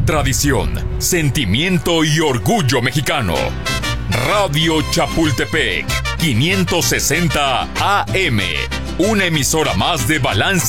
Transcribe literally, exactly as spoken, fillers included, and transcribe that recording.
tradición, sentimiento y orgullo mexicano. Radio Chapultepec, quinientos sesenta A M, una emisora más de Balance